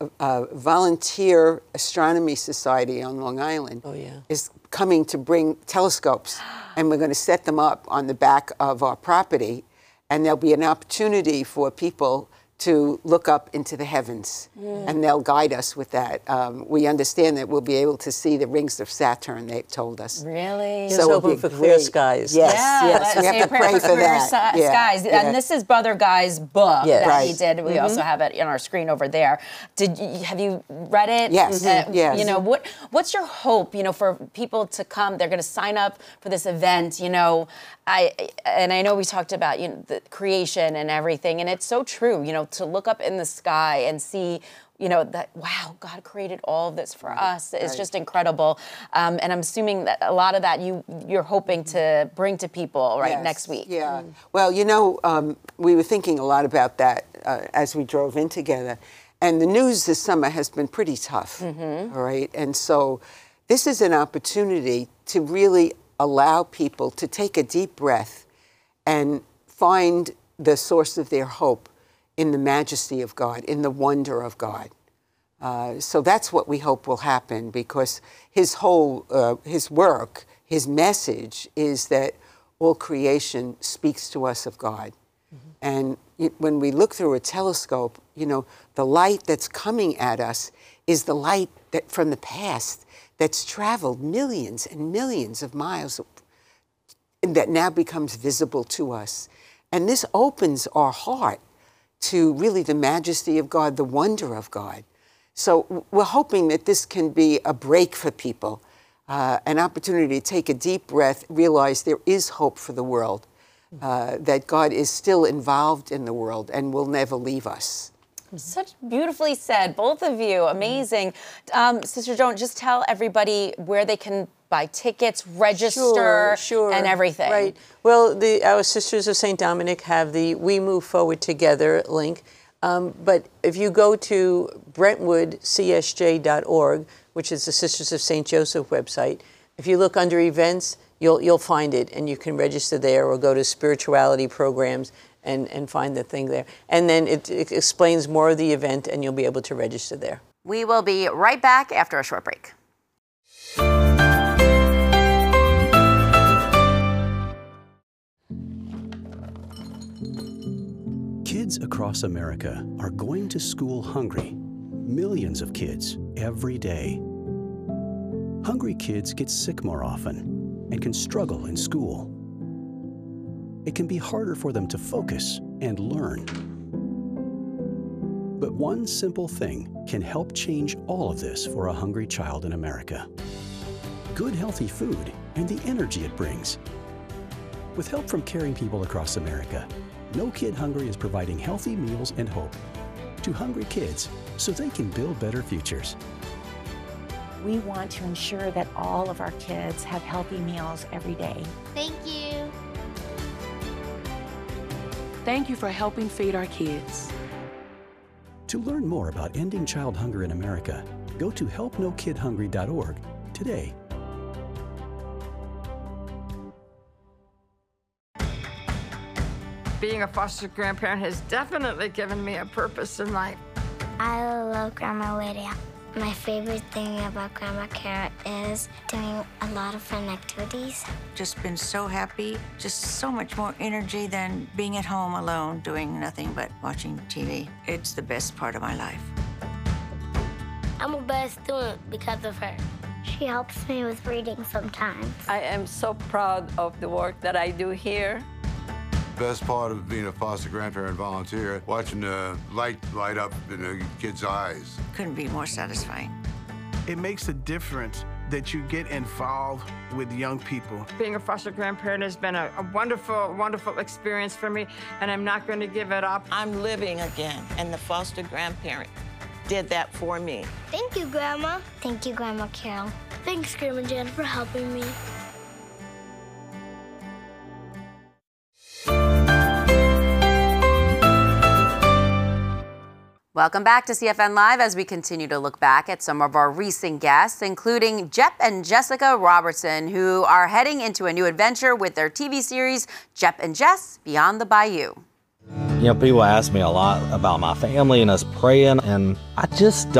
volunteer astronomy society on Long Island is coming to bring telescopes, and we're going to set them up on the back of our property, and there'll be an opportunity for people to look up into the heavens, and they'll guide us with that. We understand that we'll be able to see the rings of Saturn, they've told us. Really? So hoping for clear skies. Yes, yeah, yes, we have to pray for that. Skies. And this is Brother Guy's book that he did. We also have it on our screen over there. Have you read it? Yes, yes. You know, what's your hope, you know, for people to come? They're going to sign up for this event, you know. I know we talked about, you know, the creation and everything, and it's so true, you know, to look up in the sky and see, you know, that, wow, God created all of this for us. It's just incredible. And I'm assuming that a lot of that you're hoping to bring to people next week. Yeah. Well, you know, we were thinking a lot about that as we drove in together. And the news this summer has been pretty tough, all right? And so this is an opportunity to really allow people to take a deep breath and find the source of their hope in the majesty of God, in the wonder of God. So that's what we hope will happen, because his whole, his work, his message is that all creation speaks to us of God. And when we look through a telescope, you know, the light that's coming at us is the light that from the past that's traveled millions and millions of miles and that now becomes visible to us. And this opens our heart to really the majesty of God, the wonder of God. So we're hoping that this can be a break for people, an opportunity to take a deep breath, realize there is hope for the world, that God is still involved in the world and will never leave us. Such beautifully said, both of you. Amazing. Sister Joan, just tell everybody where they can buy tickets, register, and everything. Right. Well, our Sisters of St. Dominic have the We Move Forward Together link. But if you go to brentwoodcsj.org, which is the Sisters of St. Joseph website, if you look under events, you'll find it, and you can register there or go to spirituality programs and find the thing there. And then it explains more of the event, and you'll be able to register there. We will be right back after a short break. Kids across America are going to school hungry. Millions of kids every day. Hungry kids get sick more often and can struggle in school. It can be harder for them to focus and learn. But one simple thing can help change all of this for a hungry child in America. Good, healthy food and the energy it brings. With help from caring people across America, No Kid Hungry is providing healthy meals and hope to hungry kids so they can build better futures. We want to ensure that all of our kids have healthy meals every day. Thank you. Thank you for helping feed our kids. To learn more about ending child hunger in America, go to helpnokidhungry.org today. Being a foster grandparent has definitely given me a purpose in life. I love Grandma Lydia. My favorite thing about Grandma Kara is doing a lot of fun activities. Just been so happy, just so much more energy than being at home alone doing nothing but watching TV. It's the best part of my life. I'm a best student because of her. She helps me with reading sometimes. I am so proud of the work that I do here. Best part of being a foster grandparent volunteer, watching the light up in the kids' eyes. Couldn't be more satisfying. It makes a difference that you get involved with young people. Being a foster grandparent has been a wonderful, wonderful experience for me, and I'm not going to give it up. I'm living again, and the foster grandparent did that for me. Thank you, Grandma. Thank you, Grandma Carol. Thanks, Grandma Jan, for helping me. Welcome back to CFN Live as we continue to look back at some of our recent guests, including Jep and Jessica Robertson, who are heading into a new adventure with their TV series, Jep and Jess Beyond the Bayou. You know, people ask me a lot about my family and us praying, and I just don't